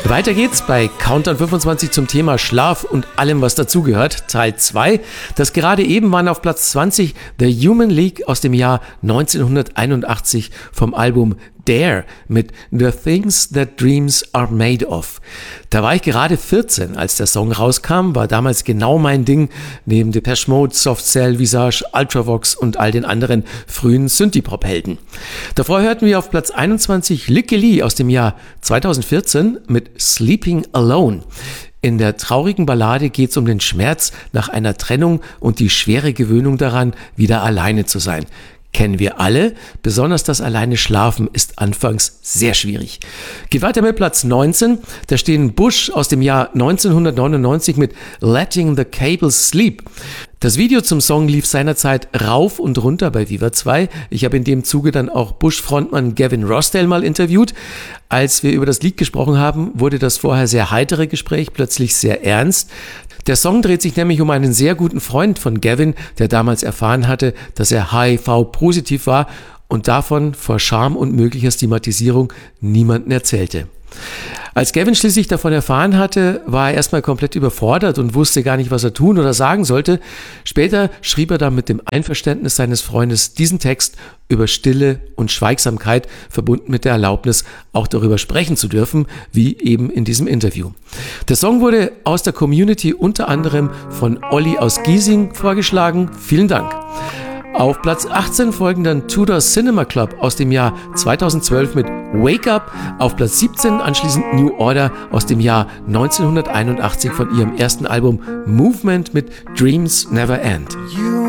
Weiter geht's bei Countdown 25 zum Thema Schlaf und allem, was dazugehört. Teil 2. Das gerade eben waren auf Platz 20 The Human League aus dem Jahr 1981 vom Album Dare mit The Things That Dreams Are Made Of. Da war ich gerade 14, als der Song rauskam, war damals genau mein Ding, neben Depeche Mode, Soft Cell, Visage, Ultravox und all den anderen frühen Synthie-Pop-Helden. Davor hörten wir auf Platz 21 Lykke Li aus dem Jahr 2014 mit Sleeping Alone. In der traurigen Ballade geht es um den Schmerz nach einer Trennung und die schwere Gewöhnung daran, wieder alleine zu sein. Kennen wir alle, besonders das alleine Schlafen ist anfangs sehr schwierig. Geht weiter mit Platz 19, da stehen Bush aus dem Jahr 1999 mit Letting the Cables Sleep. Das Video zum Song lief seinerzeit rauf und runter bei Viva 2. Ich habe in dem Zuge dann auch Bush-Frontmann Gavin Rossdale mal interviewt. Als wir über das Lied gesprochen haben, wurde das vorher sehr heitere Gespräch plötzlich sehr ernst. Der Song dreht sich nämlich um einen sehr guten Freund von Gavin, der damals erfahren hatte, dass er HIV-positiv war und davon vor Scham und möglicher Stigmatisierung niemandem erzählte. Als Gavin schließlich davon erfahren hatte, war er erstmal komplett überfordert und wusste gar nicht, was er tun oder sagen sollte. Später schrieb er dann mit dem Einverständnis seines Freundes diesen Text über Stille und Schweigsamkeit, verbunden mit der Erlaubnis, auch darüber sprechen zu dürfen, wie eben in diesem Interview. Der Song wurde aus der Community unter anderem von Olli aus Giesing vorgeschlagen. Vielen Dank. Auf Platz 18 folgen dann Tudor Cinema Club aus dem Jahr 2012 mit Wake Up. Auf Platz 17 anschließend New Order aus dem Jahr 1981 von ihrem ersten Album Movement mit Dreams Never End.